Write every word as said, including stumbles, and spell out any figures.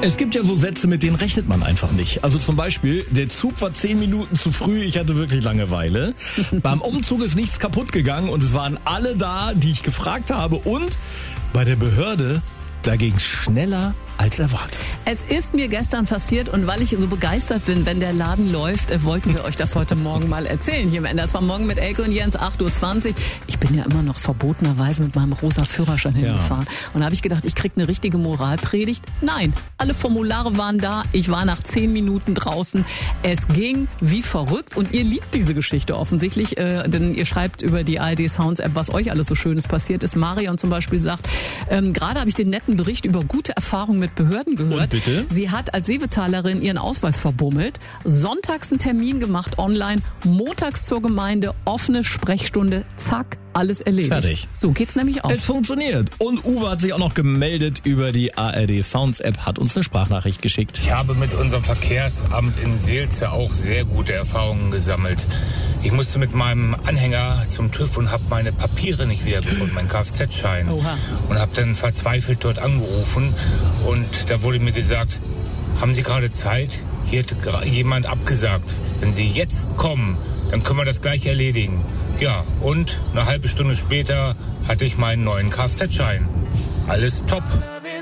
Es gibt ja so Sätze, mit denen rechnet man einfach nicht. Also zum Beispiel, der Zug war zehn Minuten zu früh, ich hatte wirklich Langeweile. Beim Umzug ist nichts kaputt gegangen und es waren alle da, die ich gefragt habe. Und bei der Behörde, da ging es schneller als erwartet. Es ist mir gestern passiert und weil ich so begeistert bin, wenn der Laden läuft, äh, wollten wir euch das heute Morgen mal erzählen. Hier im N D R zwei Morgen mit Elke und Jens, acht Uhr zwanzig. Ich bin ja immer noch verbotenerweise mit meinem rosa Führerschein Ja. hingefahren. Und da habe ich gedacht, ich kriege eine richtige Moralpredigt. Nein, alle Formulare waren da. Ich war nach zehn Minuten draußen. Es ging wie verrückt und ihr liebt diese Geschichte offensichtlich, äh, denn ihr schreibt über die A R D Sounds App, was euch alles so Schönes passiert ist. Marion zum Beispiel sagt, ähm, gerade habe ich den netten Bericht über gute Erfahrungen mit Behörden gehört. Und bitte? Sie hat als Seevetalerin ihren Ausweis verbummelt, sonntags einen Termin gemacht online, montags zur Gemeinde, offene Sprechstunde, zack, alles erledigt. Fertig. So geht's nämlich auch. Es funktioniert. Und Uwe hat sich auch noch gemeldet über die A R D Sounds App, hat uns eine Sprachnachricht geschickt. Ich habe mit unserem Verkehrsamt in Seelze auch sehr gute Erfahrungen gesammelt. Ich musste mit meinem Anhänger zum TÜV und habe meine Papiere nicht wiedergefunden, meinen Kfz-Schein. Oha. Und habe dann verzweifelt dort angerufen und da wurde mir gesagt, haben Sie gerade Zeit? Hier hat gra- jemand abgesagt. Wenn Sie jetzt kommen, dann können wir das gleich erledigen. Ja, und eine halbe Stunde später hatte ich meinen neuen Kfz-Schein. Alles top.